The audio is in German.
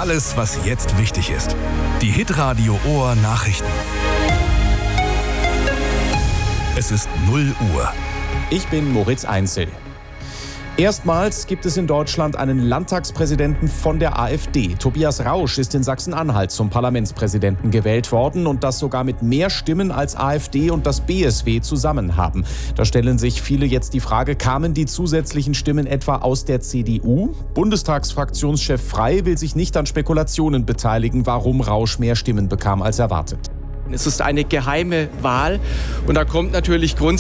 Alles, was jetzt wichtig ist. Die Hitradio Ohr Nachrichten. Es ist 0 Uhr. Ich bin Moritz Einzel. Erstmals gibt es in Deutschland einen Landtagspräsidenten von der AfD. Tobias Rausch ist in Sachsen-Anhalt zum Parlamentspräsidenten gewählt worden und das sogar mit mehr Stimmen als AfD und das BSW zusammen haben. Da stellen sich viele jetzt die Frage, kamen die zusätzlichen Stimmen etwa aus der CDU? Bundestagsfraktionschef Frey will sich nicht an Spekulationen beteiligen, warum Rausch mehr Stimmen bekam als erwartet. Es ist eine geheime Wahl und da kommt natürlich